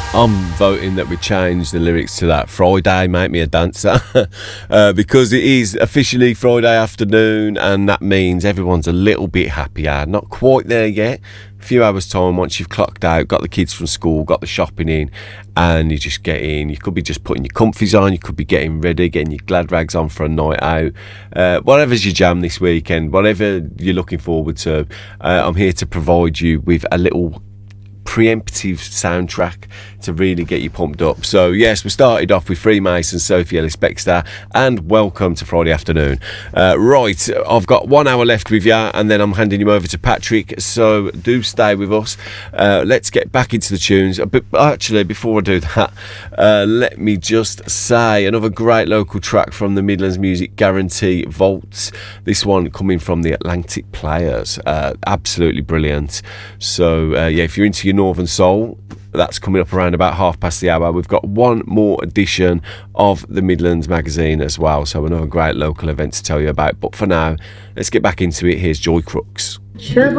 I'm voting that we change the lyrics to that. Friday, make me a dancer. Because it is officially Friday afternoon, and that means everyone's a little bit happier. Not quite there yet. A few hours' time, once you've clocked out, got the kids from school, got the shopping in, and you just get in. You could be just putting your comfies on, you could be getting ready, getting your glad rags on for a night out. Whatever's your jam this weekend, whatever you're looking forward to, I'm here to provide you with a little preemptive soundtrack to really get you pumped up. So yes, we started off with Freemason, Sophie Ellis-Bextor, and Welcome to Friday Afternoon. Right, I've got 1 hour left with you, and then I'm handing you over to Patrick, so do stay with us. Let's get back into the tunes. But actually, before I do that, let me just say another great local track from the Midlands Music Guarantee Vaults. This one coming from the Atlantic Players. Absolutely brilliant. So yeah, if you're into your Northern Soul, that's coming up around about 1:30. We've got one more edition of the Midlands magazine as well, so another great local event to tell you about. But for now, let's get back into it. Here's Joy Crooks. Trouble